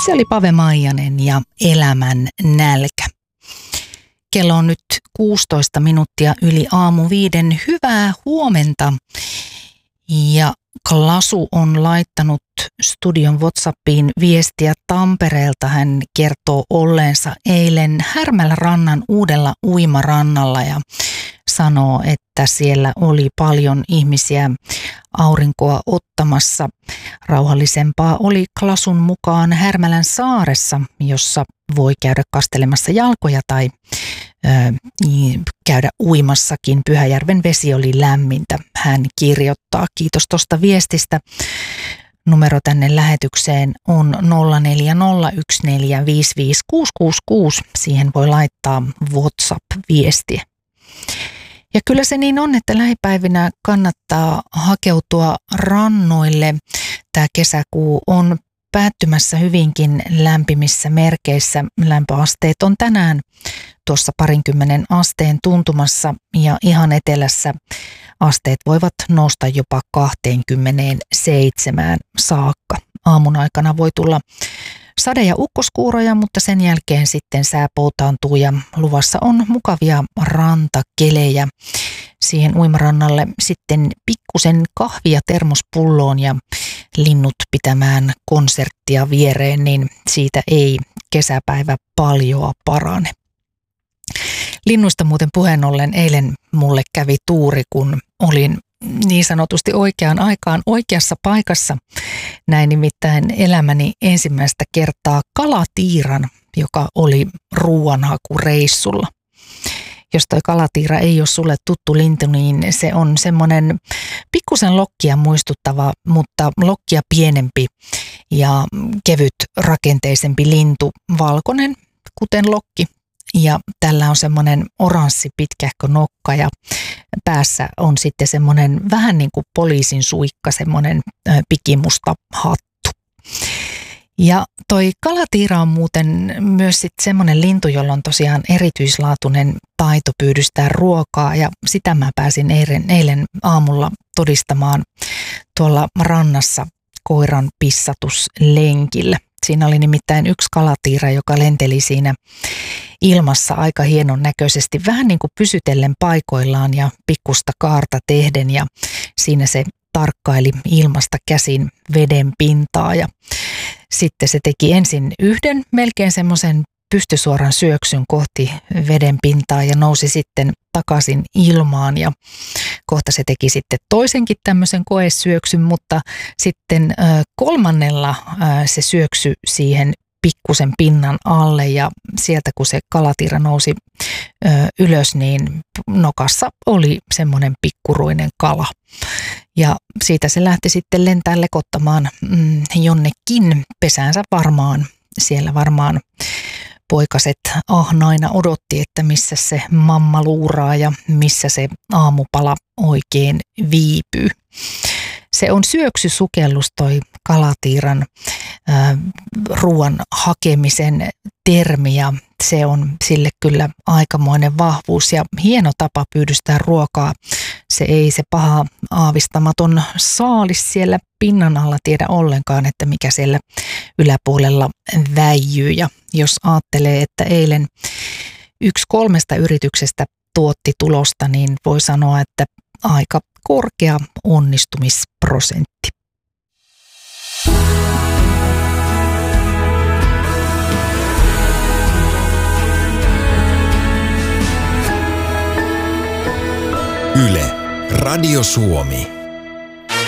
Se oli Pave Maijanen ja Elämän nälkä. Kello on nyt 16 minuuttia yli aamu 5. Hyvää huomenta. Ja Klasu on laittanut studion WhatsAppiin viestiä Tampereelta. Hän kertoo olleensa eilen Härmälänrannan uudella uimarannalla ja sanoo, että siellä oli paljon ihmisiä aurinkoa ottamassa. Rauhallisempaa oli Klasun mukaan Härmälän saaressa, jossa voi käydä kastelemassa jalkoja tai käydä uimassakin. Pyhäjärven vesi oli lämmintä. Hän kirjoittaa. Kiitos tuosta viestistä. Numero tänne lähetykseen on 0401455666. Siihen voi laittaa WhatsApp-viestiä. Ja kyllä se niin on, että lähipäivinä kannattaa hakeutua rannoille. Tämä kesäkuu on päättymässä hyvinkin lämpimissä merkeissä. Lämpöasteet on tänään tuossa 20 asteen tuntumassa ja ihan etelässä asteet voivat nousta jopa 27 saakka. Aamun aikana voi tulla sade- ja ukkoskuuroja, mutta sen jälkeen sitten sää poutaantuu ja luvassa on mukavia rantakelejä. Siihen uimarannalle sitten pikkusen kahvia termospulloon ja linnut pitämään konserttia viereen, niin siitä ei kesäpäivä paljoa parane. Linnuista muuten puheen ollen eilen mulle kävi tuuri, kun olin niin sanotusti oikeaan aikaan oikeassa paikassa. Näin nimittäin elämäni ensimmäistä kertaa kalatiiran, joka oli ruuanhakureissulla. Jos toi kalatiira ei ole sulle tuttu lintu, niin se on semmoinen pikkusen lokkia muistuttava, mutta lokkia pienempi ja kevyt rakenteisempi lintu, valkoinen, kuten lokki. Ja tällä on semmoinen oranssi pitkähkö nokka ja päässä on sitten semmoinen vähän niin kuin poliisin suikka, semmoinen pikimusta hattu. Ja toi kalatiira on muuten myös sitten semmoinen lintu, jolla on tosiaan erityislaatuinen taito pyydystää ruokaa ja sitä mä pääsin eilen aamulla todistamaan tuolla rannassa koiran pissatuslenkillä. Siinä oli nimittäin yksi kalatiira, joka lenteli siinä ilmassa aika hienon näköisesti, vähän niin kuin pysytellen paikoillaan ja pikkusta kaarta tehden ja siinä se tarkkaili ilmasta käsin veden pintaa ja sitten se teki ensin yhden melkein semmoisen pystysuoran syöksyn kohti veden pintaa ja nousi sitten takaisin ilmaan ja kohta se teki sitten toisenkin tämmöisen koesyöksyn, mutta sitten kolmannella se syöksy siihen pikkusen pinnan alle ja sieltä kun se kalatiira nousi ylös, niin nokassa oli semmoinen pikkuruinen kala. Ja siitä se lähti sitten lentää lekottamaan jonnekin pesäänsä varmaan. Siellä varmaan poikaset ahnaina odotti, että missä se mamma luuraa ja missä se aamupala oikein viipyy. Se on syöksysukellus toi kalatiiran ruoan hakemisen termi ja se on sille kyllä aikamoinen vahvuus ja hieno tapa pyydystää ruokaa. Se ei se paha aavistamaton saalis siellä pinnan alla tiedä ollenkaan, että mikä siellä yläpuolella väijyy. Ja jos ajattelee, että eilen 1 3 yrityksestä tuotti tulosta, niin voi sanoa, että aika korkea onnistumisprosentti. Yle, Radio Suomi.